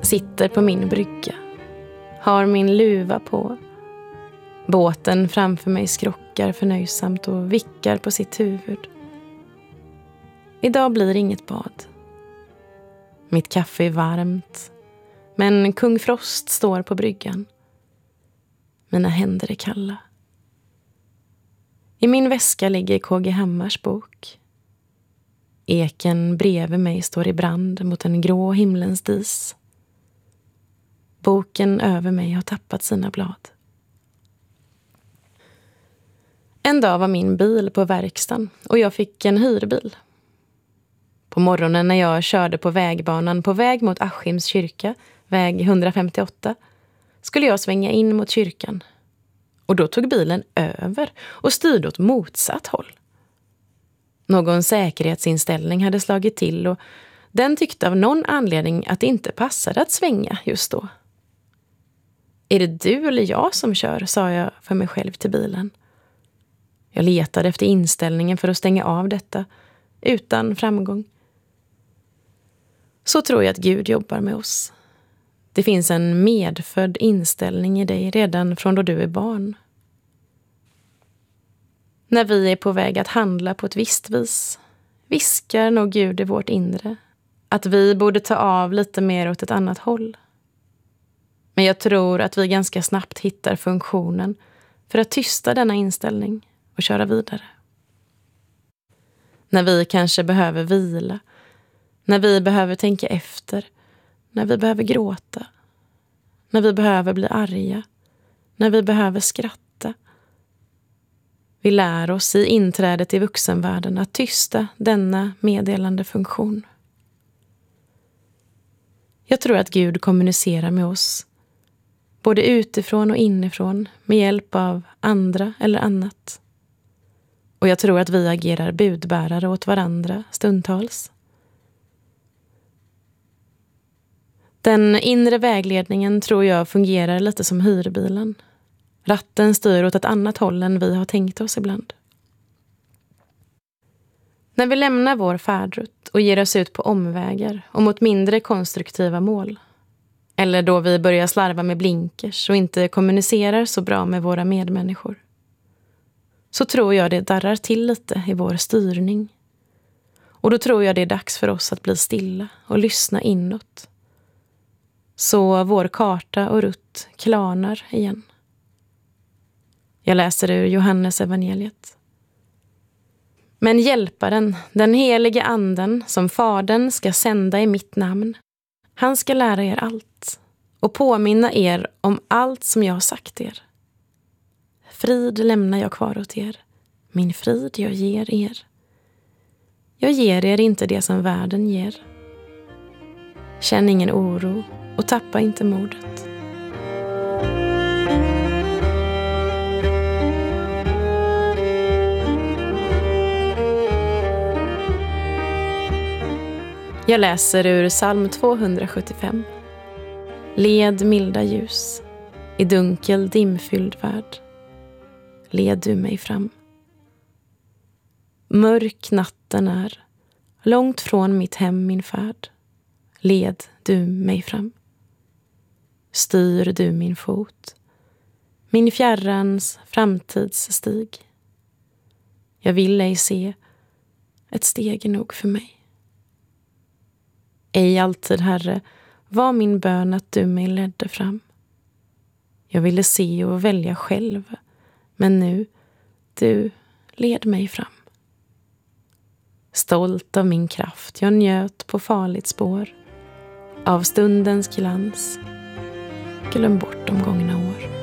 sitter på min brygga, har min luva på. Båten framför mig skrockar förnöjsamt och vickar på sitt huvud. Idag blir inget bad. Mitt kaffe är varmt, men kung Frost står på bryggan. Mina händer är kalla. I min väska ligger KG Hammars bok. Eken bredvid mig står i brand mot en grå himlens dis. Boken över mig har tappat sina blad. En dag var min bil på verkstaden och jag fick en hyrbil. På morgonen när jag körde på vägbanan på väg mot Askims kyrka, väg 158, skulle jag svänga in mot kyrkan. Och då tog bilen över och styrde åt motsatt håll. Någon säkerhetsinställning hade slagit till och den tyckte av någon anledning att det inte passade att svänga just då. Är det du eller jag som kör, sa jag för mig själv till bilen. Jag letade efter inställningen för att stänga av detta, utan framgång. Så tror jag att Gud jobbar med oss. Det finns en medfödd inställning i dig redan från då du är barn. När vi är på väg att handla på ett visst vis, viskar nog Gud i vårt inre att vi borde ta av lite mer åt ett annat håll. Men jag tror att vi ganska snabbt hittar funktionen för att tysta denna inställning och köra vidare. När vi kanske behöver vila, när vi behöver tänka efter, när vi behöver gråta, när vi behöver bli arga, när vi behöver skratta. Vi lär oss i inträdet i vuxenvärlden att tysta denna meddelande funktion. Jag tror att Gud kommunicerar med oss, både utifrån och inifrån, med hjälp av andra eller annat. Och jag tror att vi agerar budbärare åt varandra stundtals. Den inre vägledningen tror jag fungerar lite som hyrbilen. Ratten styr åt ett annat håll än vi har tänkt oss ibland. När vi lämnar vår färdrutt och ger oss ut på omvägar och mot mindre konstruktiva mål, eller då vi börjar slarva med blinkers och inte kommunicerar så bra med våra medmänniskor, så tror jag det darrar till lite i vår styrning. Och då tror jag det är dags för oss att bli stilla och lyssna inåt. Så vår karta och rutt klarnar igen. Jag läser ur Johannes evangeliet. Men hjälparen, den helige anden som Fadern ska sända i mitt namn, han ska lära er allt och påminna er om allt som jag har sagt er. Frid lämnar jag kvar åt er, min frid jag ger er. Jag ger er inte det som världen ger. Känn ingen oro och tappa inte modet. Jag läser ur psalm 275. Led milda ljus, i dunkel dimfylld värld. Led du mig fram. Mörk natten är, långt från mitt hem min färd. Led du mig fram. Styr du min fot, min fjärrans framtidsstig. Jag vill ej se, ett steg är nog för mig. Ej alltid, Herre, var min bön att du mig ledde fram. Jag ville se och välja själv, men nu, du led mig fram. Stolt av min kraft, jag njöt på farligt spår. Av stundens glans, glöm bort de gångna år.